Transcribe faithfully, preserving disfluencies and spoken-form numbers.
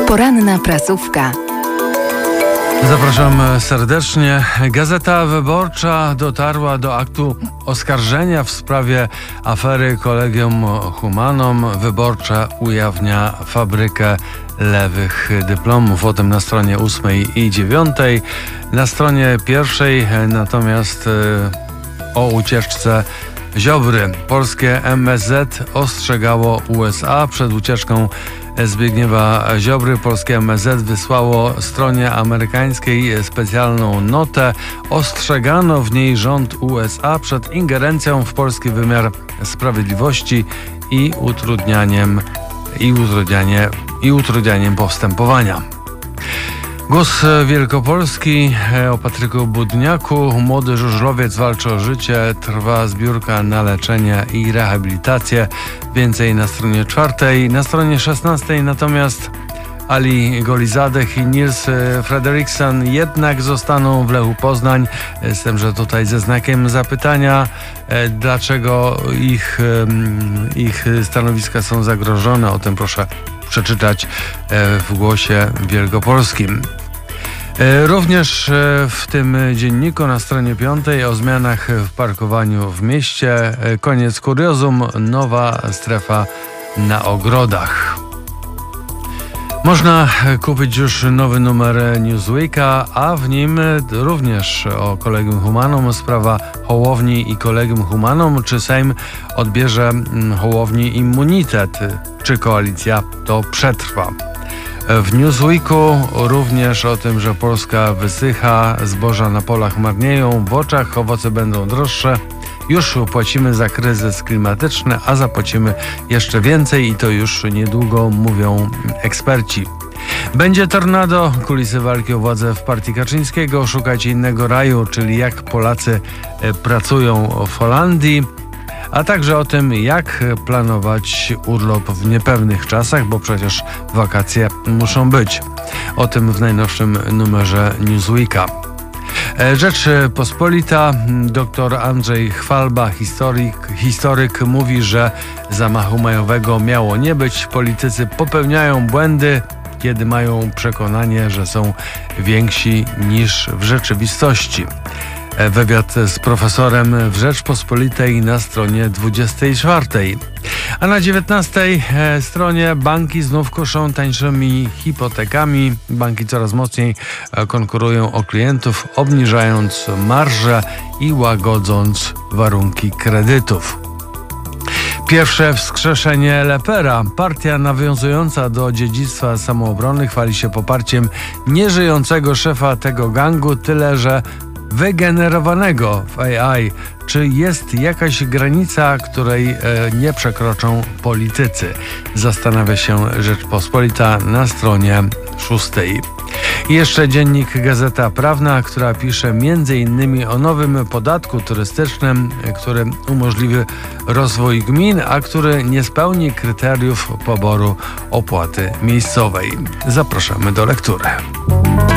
Poranna prasówka. Zapraszam serdecznie. Gazeta Wyborcza dotarła do aktu oskarżenia w sprawie afery Collegium Humanum. Wyborcza ujawnia fabrykę lewych dyplomów. O tym na stronie ósmej i dziewiątej. Na stronie pierwszej natomiast o ucieczce Ziobry. Polskie M S Z ostrzegało U S A przed ucieczką Zbigniewa Ziobry. Polskie M S Z wysłało stronie amerykańskiej specjalną notę. Ostrzegano w niej rząd U S A przed ingerencją w polski wymiar sprawiedliwości i utrudnianiem i utrudnianie, i utrudnianiem postępowania. Głos Wielkopolski o Patryku Budniaku. Młody żużlowiec walczy o życie. Trwa zbiórka na leczenie i rehabilitację. Więcej na stronie czwartej. Na stronie szesnastej natomiast Ali Golizadeh i Nils Frederiksen jednak zostaną w Lechu Poznań. Z tym, że tutaj ze znakiem zapytania, dlaczego ich, ich stanowiska są zagrożone. O tym proszę przeczytać w Głosie Wielkopolskim. Również w tym dzienniku na stronie piątej o zmianach w parkowaniu w mieście. Koniec kuriozum, nowa strefa na ogrodach. Można kupić już nowy numer Newsweeka, a w nim również o Collegium Humanum, sprawa Hołowni i Collegium Humanum. Czy Sejm odbierze Hołowni immunitet? Czy koalicja to przetrwa? W Newsweeku również o tym, że Polska wysycha, zboża na polach marnieją, w oczach owoce będą droższe. Już płacimy za kryzys klimatyczny, a zapłacimy jeszcze więcej i to już niedługo, mówią eksperci. Będzie tornado, kulisy walki o władzę w partii Kaczyńskiego, szukać innego raju, czyli jak Polacy pracują w Holandii, a także o tym, jak planować urlop w niepewnych czasach, bo przecież wakacje muszą być. O tym w najnowszym numerze Newsweeka. Rzeczpospolita. Dr Andrzej Chwalba, historyk, historyk, mówi, że zamachu majowego miało nie być. Politycy popełniają błędy, kiedy mają przekonanie, że są więksi niż w rzeczywistości. Wywiad z profesorem w Rzeczpospolitej na stronie dwudziestej czwartej. A na dziewiętnastej stronie banki znów kuszą tańszymi hipotekami. Banki coraz mocniej konkurują o klientów, obniżając marże i łagodząc warunki kredytów. Pierwsze wskrzeszenie Lepera. Partia nawiązująca do dziedzictwa samoobrony chwali się poparciem nieżyjącego szefa tego gangu, tyle że wygenerowanego w A I. Czy jest jakaś granica, której e, nie przekroczą politycy? Zastanawia się Rzeczpospolita na stronie szóstej. I jeszcze dziennik Gazeta Prawna, która pisze między innymi o nowym podatku turystycznym, który umożliwi rozwój gmin, a który nie spełni kryteriów poboru opłaty miejscowej. Zapraszamy do lektury.